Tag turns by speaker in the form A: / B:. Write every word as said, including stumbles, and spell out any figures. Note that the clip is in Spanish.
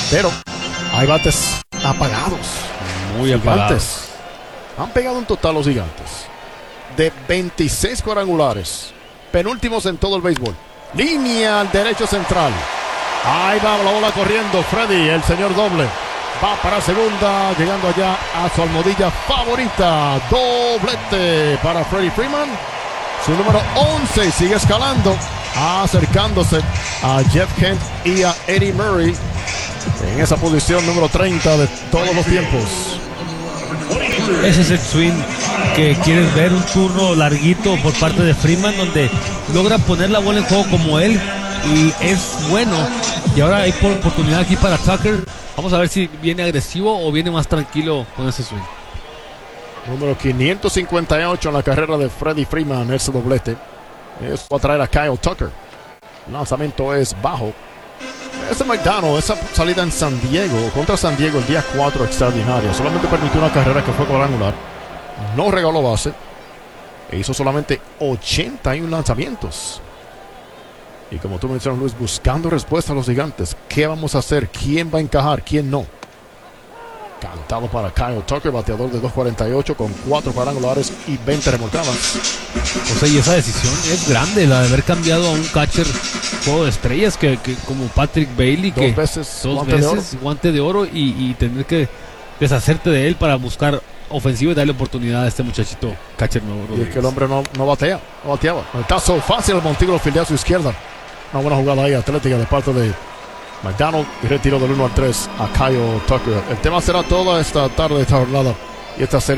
A: Pero hay bates apagados.
B: Muy apagados.
A: Han pegado un total los Gigantes de veintiséis cuadrangulares, penúltimos en todo el béisbol. Línea al derecho central. Ahí va la bola corriendo. Freddy, el señor doble, va para segunda, llegando allá a su almohadilla favorita. Doblete para Freddie Freeman. Su número once sigue escalando, acercándose a Jeff Kent y a Eddie Murray en esa posición número treinta de todos los tiempos.
B: Ese es el swing que quieres ver, un turno larguito por parte de Freeman, donde logra poner la bola en juego como él y es bueno. Y ahora hay por oportunidad aquí para Tucker. Vamos a ver si viene agresivo o viene más tranquilo con ese swing.
A: Número quinientos cincuenta y ocho en la carrera de Freddie Freeman, ese doblete. Eso va a traer a Kyle Tucker. El lanzamiento es bajo. Ese McDonald, esa salida en San Diego, contra San Diego el día cuatro, extraordinaria. Solamente permitió una carrera que fue cuadrangular. No regaló base. E hizo solamente ochenta y uno lanzamientos. Y como tú mencionas, Luis, buscando respuesta a los Gigantes. ¿Qué vamos a hacer? ¿Quién va a encajar? ¿Quién no? Cantado para Kyle Tucker, bateador de dos cuarenta y ocho con cuatro cuadrangulares y veinte remolcadas.
B: O sea, y esa decisión es grande, la de haber cambiado a un catcher juego de estrellas que, que como Patrick Bailey,
A: dos
B: que
A: veces
B: dos
A: guante
B: veces
A: de oro.
B: guante de oro y, y tener que deshacerte de él para buscar ofensiva y darle oportunidad a este muchachito catcher nuevo.
A: Y es que el hombre no, no batea, no bateaba. El tazo fácil, el Montículo lo fildea a su izquierda. Una buena jugada ahí atlética de parte de McDonald y retiro del uno al tres a Kyle Tucker. El tema será toda esta tarde, esta jornada y esta serie.